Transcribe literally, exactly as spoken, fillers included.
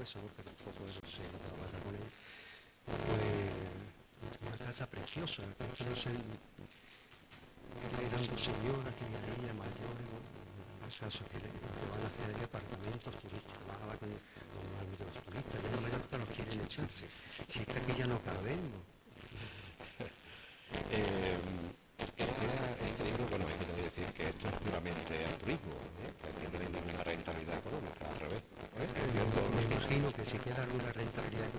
eso, porque tampoco eso se pasa con él. Pues una casa preciosa, que no sé, eran dos señoras que ya mayores, los casos que, le, que van a hacer departamentos turísticos, van a hablar con, con los turistas, ya en Mallorca los quieren echar, si, si es que aquí ya no cabemos. Eh, era este libro, bueno, hay que decir que esto es puramente al turismo, ¿eh? Que aquí no hay ninguna rentabilidad económica, al revés. Eh, eh, me imagino que si queda alguna rentabilidad